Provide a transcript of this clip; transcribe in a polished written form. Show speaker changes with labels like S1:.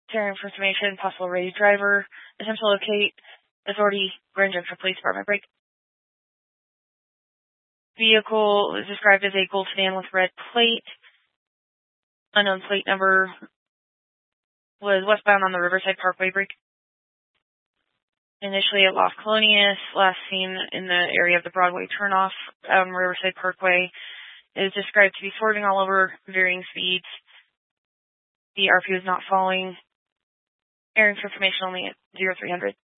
S1: Sharing for information, possible rated driver, attempt to locate, authority, Grand Junction Police Department break. Vehicle is described as a gold sedan with red plate. Unknown plate number was westbound on the Riverside Parkway break. Initially at Las Colonias, last seen in the area of the Broadway turnoff on Riverside Parkway. It is described to be swerving all over varying speeds. The RP is not following. Airing for information only at 0300.